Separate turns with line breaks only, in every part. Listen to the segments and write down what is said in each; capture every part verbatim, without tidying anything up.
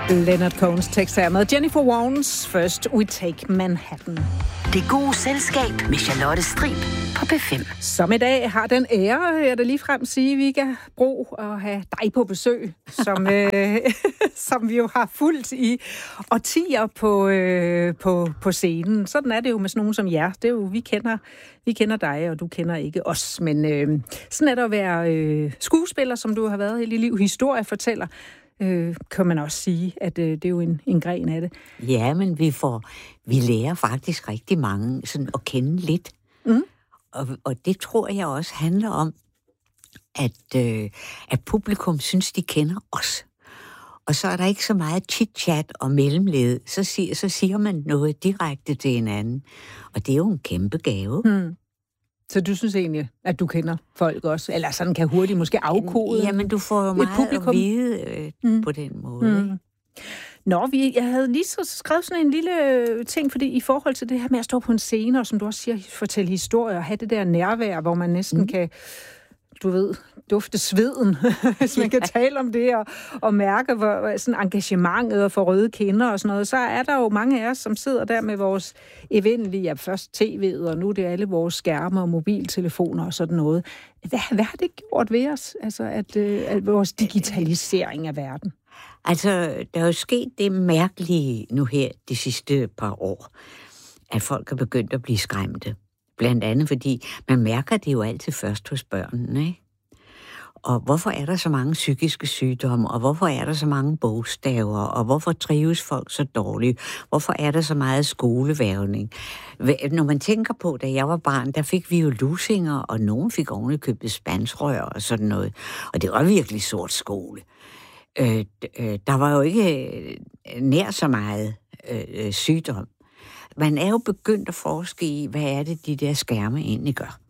Leonard Cohens tekst her med Jennifer Warnes First We Take Manhattan.
Det gode selskab med Charlotte Strib på P fem.
Som i dag har den ære, jeg da ligefrem sige, Vika Bro, at have dig på besøg, som, øh, som vi jo har fulgt i årtier på, øh, på, på scenen. Sådan er det jo med sådan nogen som jer. Det er jo, vi kender, vi kender dig, og du kender ikke os. Men øh, sådan er det at være øh, skuespiller, som du har været hele liv, historiefortæller. Øh, kan man også sige, at øh, det er jo en, en gren af det.
Ja, men vi får, vi lærer faktisk rigtig mange sådan at kende lidt. Mm. Og, og det tror jeg også handler om, at, øh, at publikum synes, de kender os. Og så er der ikke så meget chit-chat og mellemled. Så siger, så siger man noget direkte til hinanden. Og det er jo en kæmpe gave.
Mm. Så du synes egentlig, at du kender folk også? Eller sådan kan hurtigt måske afkode?
Jamen, du får jo meget publikum at vide øh, mm. på den måde. Mm.
Nå, vi, jeg havde lige så skrevet sådan en lille ting, fordi i forhold til det her med at stå på en scene, og som du også siger, fortælle historier, og have det der nærvær, hvor man næsten mm. kan, du ved, dufte sveden, hvis man kan tale om det, og, og mærke hvor, sådan engagementet og få røde kinder og sådan noget, så er der jo mange af os, som sidder der med vores evindelige, ja, først tv'et, og nu er det alle vores skærme og mobiltelefoner og sådan noget. Hvad, hvad har det gjort ved os, altså at, at vores digitalisering af verden?
Altså, der er jo sket det mærkelige nu her de sidste par år, at folk er begyndt at blive skræmte. Blandt andet, fordi man mærker det jo altid først hos børnene, ikke? Og hvorfor er der så mange psykiske sygdomme, og hvorfor er der så mange bogstaver, og hvorfor trives folk så dårligt? Hvorfor er der så meget skolevævning? Når man tænker på, da jeg var barn, der fik vi jo lusinger, og nogen fik ovenikøbet spansrør og sådan noget. Og det var virkelig sort skole. Øh, øh, der var jo ikke øh, nær så meget øh, sygdom. Man er jo begyndt at forske i, hvad er det, de der skærme egentlig gør.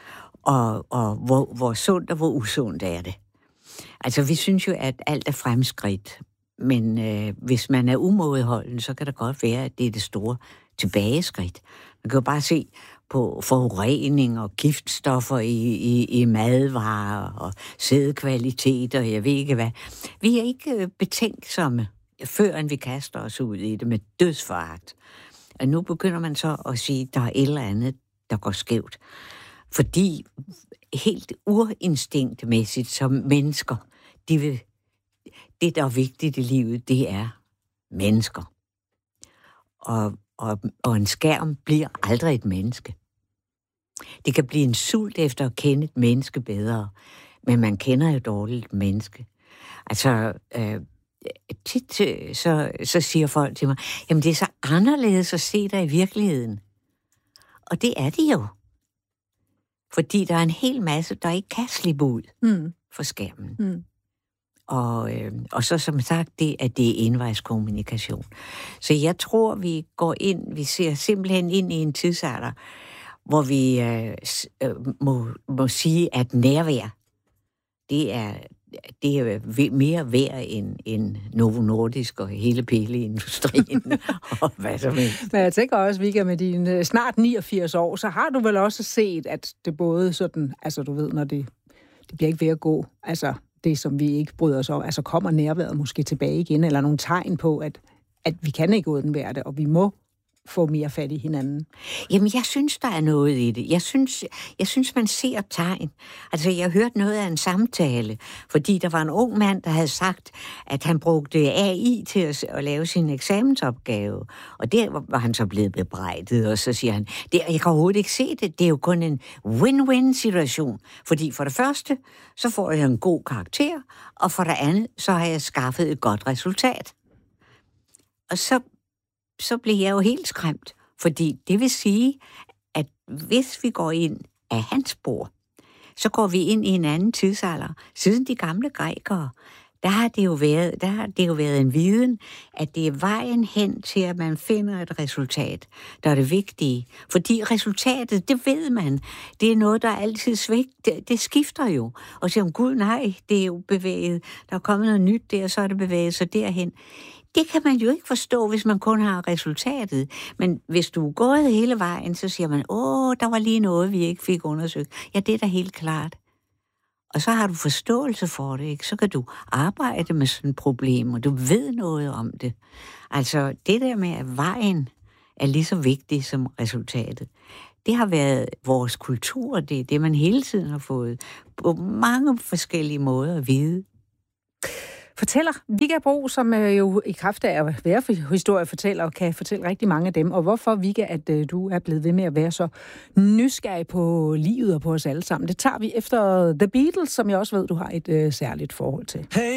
Og, og hvor, hvor sundt og hvor usundt er det. Altså, vi synes jo, at alt er fremskridt. Men øh, hvis man er umådeholden, så kan det godt være, at det er det store tilbageskridt. Man kan jo bare se på forurening og giftstoffer i, i, i madvarer og sædkvalitet og jeg ved ikke hvad. Vi er ikke betænksomme, før vi kaster os ud i det med dødsforagt. Og nu begynder man så at sige, at der er et eller andet, der går skævt. Fordi helt urinstinktmæssigt som mennesker, de vil, det, der er vigtigt i livet, det er mennesker. Og, og, og en skærm bliver aldrig et menneske. Det kan blive en sult efter at kende et menneske bedre, men man kender jo dårligt et menneske. Altså, øh, tit så, så siger folk til mig, jamen det er så anderledes at se dig i virkeligheden. Og det er det jo. Fordi der er en hel masse, der ikke kan slippe ud mm. for skærmen. Mm. Og, øh, og så som sagt, det at det er envejskommunikation. Så jeg tror, vi går ind, vi ser simpelthen ind i en tidsalder, hvor vi øh, øh, må, må sige, at nærvær, det er, det er mere værd end, end Novo Nordisk og hele pilleindustrien og hvad som helst.
Men jeg tænker også, Vika, med dine snart niogfirs år, så har du vel også set, at det både sådan, altså du ved, når det, det bliver ikke ved at gå, altså det, som vi ikke bryder os om, altså kommer nærværet måske tilbage igen, eller nogle tegn på, at, at vi kan ikke undvære det, og vi må få mere fat i hinanden.
Jamen, jeg synes, der er noget i det. Jeg synes, jeg synes man ser tegn. Altså, jeg hørte noget af en samtale, fordi der var en ung mand, der havde sagt, at han brugte A I til at, at lave sin eksamensopgave. Og der var han så blevet bebrejdet, og så siger han, det, jeg kan overhovedet ikke se det. Det er jo kun en win-win-situation. Fordi for det første, så får jeg en god karakter, og for det andet, så har jeg skaffet et godt resultat. Og så så bliver jeg jo helt skræmt, fordi det vil sige, at hvis vi går ind af hans spor, så går vi ind i en anden tidsalder. Siden de gamle grækere, der har det jo været, der har det jo været en viden, at det er vejen hen til, at man finder et resultat, der er det vigtige. Fordi resultatet, det ved man, det er noget, der er altid svigt. Det, det skifter jo. Og så om Gud, nej, det er jo bevæget. Der er kommet noget nyt der, så er det bevæget sig derhen. Det kan man jo ikke forstå, hvis man kun har resultatet. Men hvis du er gået hele vejen, så siger man, åh, der var lige noget, vi ikke fik undersøgt. Ja, det er da helt klart. Og så har du forståelse for det, ikke? Så kan du arbejde med sådan et problem, og du ved noget om det. Altså, det der med, at vejen er lige så vigtig som resultatet, det har været vores kultur, det er det, man hele tiden har fået på mange forskellige måder at vide.
Fortæller Vigga Bro, som jo i kraft af at være historiefortæller, og kan fortælle rigtig mange af dem. Og hvorfor, Vigga, at du er blevet ved med at være så nysgerrig på livet og på os alle sammen. Det tager vi efter The Beatles, som jeg også ved, du har et øh, særligt forhold til.
Hey.